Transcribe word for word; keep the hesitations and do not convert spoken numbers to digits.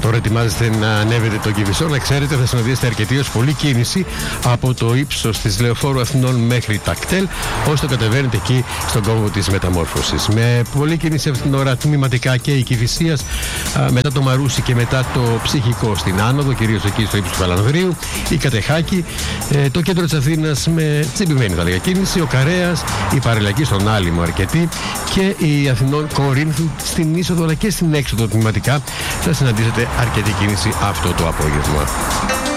τώρα ετοιμάζεστε να ανέβετε τον Κηφισό, να ξέρετε θα συνοδεύσετε αρκετή ως πολύ κίνηση από το ύψος της Λεωφόρου Αθηνών μέχρι τα κτέλ, ώστε κατεβαίνετε εκεί στον κόμβο της Μεταμόρφωσης. Με πολύ κίνηση αυτήν την ώρα τμηματικά και η Κηφισίας, μετά το Μαρούσι και μετά το Ψυχικό στην άνοδο, κυρίως εκεί στο ύψος του Καλανδρίου, η Κατεχάκη, ε, το κέντρο της Αθήνας με τσιμπημένη θα λέγα κίνηση, ο Καρέας, η Παραλλακή στον Άλυμο αρκετή και η Αθηνών Κορίνθου στην είσοδο αλλά και στην έξοδο τμηματικά θα συναντήσετε αρκετή κίνηση αυτό το απόγευμα.